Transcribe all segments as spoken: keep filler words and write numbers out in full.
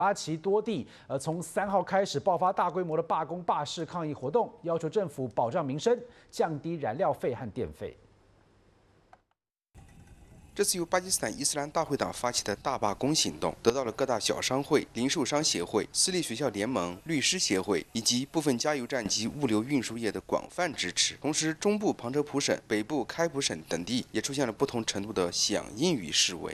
巴奇多地，呃，从三号开始爆发大规模的罢工、罢市、抗议活动，要求政府保障民生，降低燃料费和电费。 这次由巴基斯坦伊斯兰大会党发起的大罢工行动，得到了各大小商会、零售商协会、私立学校联盟、律师协会以及部分加油站及物流运输业的广泛支持。同时，中部旁遮普省、北部开普省等地也出现了不同程度的响应与示威。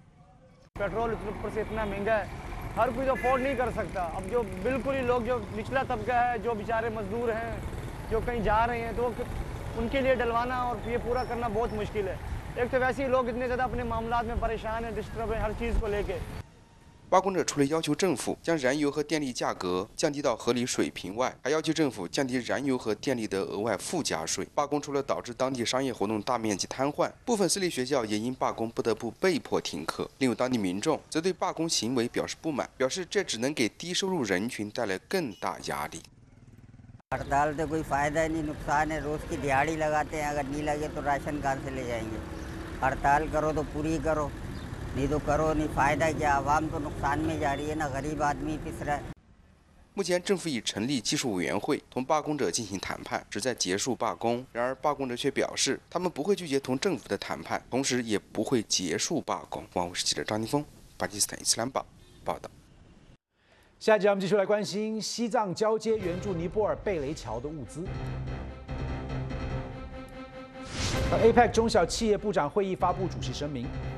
हर कोई तो अफोर्ड नहीं कर सकता। अब जो बिल्कुल ही लोग जो निचला तबका है, जो बेचारे मजदूर हैं, जो कहीं जा रहे हैं, तो उनके लिए डलवाना और ये पूरा करना बहुत मुश्किल है। एक तो वैसे ही लोग इतने ज़्यादा अपने मामलात में परेशान हैं, डिस्टर्ब हैं हर चीज़ को लेके। 罢工者除了要求政府将燃油和电力价格降低到合理水平外，还要求政府降低燃油和电力的额外附加税。罢工除了导致当地商业活动大面积瘫痪，部分私立学校也因罢工不得不被迫停课。另有当地民众则对罢工行为表示不满，表示这只能给低收入人群带来更大压力。 हड़ताल से कोई फायदा ही नहीं, नुकसान है। रोज की दिहाड़ी लगाते हैं, अगर नहीं लगे तो राशन कहाँ से ले जाएंगे। हड़ताल करो तो पूरी करो, नहीं तो करो नहीं, फायदा क्या? आवाम तो नुकसान में जा रही है ना, गरीब आदमी पिस रहा है। 目前，政府已成立技术委员会，同罢工者进行谈判，旨在结束罢工。然而，罢工者却表示，他们不会拒绝同政府的谈判，同时也不会结束罢工。万卫视记者张宁峰，巴基斯坦伊斯兰报报道。 下一节我们继续来关心西藏交接援助尼泊尔贝雷桥的物资。A P E C 中小企业部长会议发布主席声明，